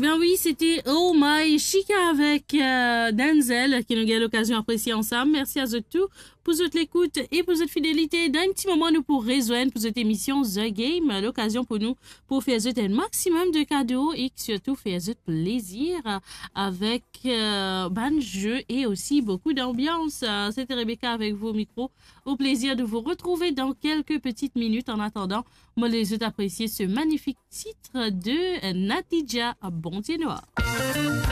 Alors oui, c'était Oh My Chica avec Denzel qui nous a l'occasion d'apprécier ensemble. Merci à vous tous pour votre écoute et pour votre fidélité. Dans un petit moment, nous pour rejoindre pour cette émission The Game, l'occasion pour nous pour faire un maximum de cadeaux et surtout faire plaisir avec ban jeu et aussi beaucoup d'ambiance. C'était Rebecca avec vos micros. Au plaisir de vous retrouver dans quelques petites minutes. En attendant, moi les autres apprécier ce magnifique titre de Natija Bondier Noir.